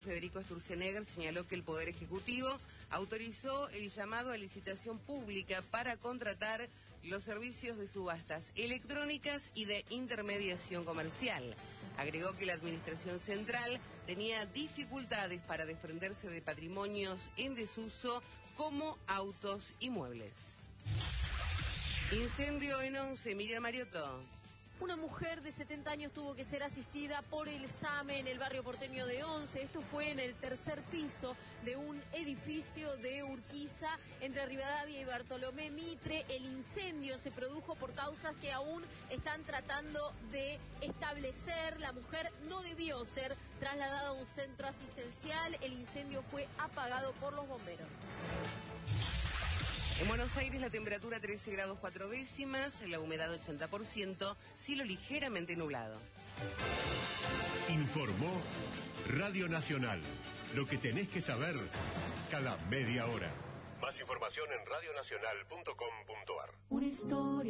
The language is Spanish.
Federico Sturzenegger señaló que el Poder Ejecutivo autorizó el llamado a licitación pública para contratar los servicios de subastas electrónicas y de intermediación comercial. Agregó que la Administración Central tenía dificultades para desprenderse de patrimonios en desuso como autos y muebles. Incendio en Once, Miriam Mariotto. Una mujer de 70 años tuvo que ser asistida por el SAME en el barrio porteño de Once. Esto fue en el tercer piso de un edificio de Urquiza entre Rivadavia y Bartolomé Mitre. El incendio se produjo por causas que aún están tratando de establecer. La mujer no debió ser trasladada a un centro asistencial. El incendio fue apagado por los bomberos. En Buenos Aires la temperatura 13 grados 4 décimas, la humedad 80%, cielo ligeramente nublado. Informó Radio Nacional. Lo que tenés que saber cada media hora. Más información en radionacional.com.ar. Una historia.